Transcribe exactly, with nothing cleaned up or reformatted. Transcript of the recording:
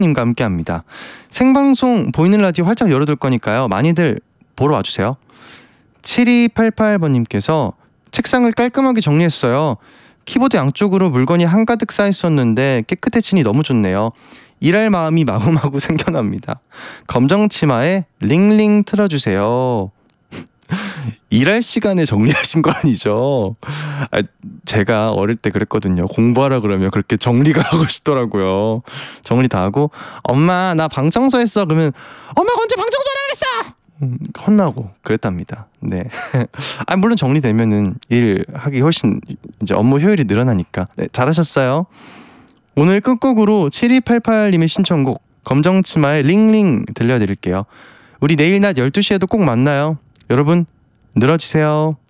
님과 함께합니다. 생방송 보이는 라디오 활짝 열어둘 거니까요. 많이들 보러 와주세요. 칠이팔팔 번님께서 책상을 깔끔하게 정리했어요. 키보드 양쪽으로 물건이 한가득 쌓였었는데 깨끗해지니 너무 좋네요. 일할 마음이 마구마구 생겨납니다. 검정치마에 링링 틀어주세요. 일할 시간에 정리하신 거 아니죠? 아, 제가 어릴 때 그랬거든요. 공부하라 그러면 그렇게 정리가 하고 싶더라고요. 정리 다 하고 엄마 나 방 청소했어 그러면 엄마가 언제 방 청소하라 그랬어? 음, 혼나고 그랬답니다. 네. 아 물론 정리되면은 일하기 훨씬 이제 업무 효율이 늘어나니까. 네, 잘하셨어요. 오늘 끝곡으로 칠이팔팔 님의 신청곡 검정치마의 링링 들려드릴게요. 우리 내일 낮 열두 시에도 꼭 만나요. 여러분 늘어지세요.